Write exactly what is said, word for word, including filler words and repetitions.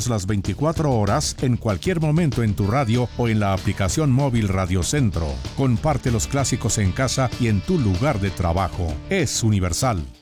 Estamos las veinticuatro horas en cualquier momento en tu radio o en la aplicación móvil Radio Centro. Comparte los clásicos en casa y en tu lugar de trabajo. Es Universal.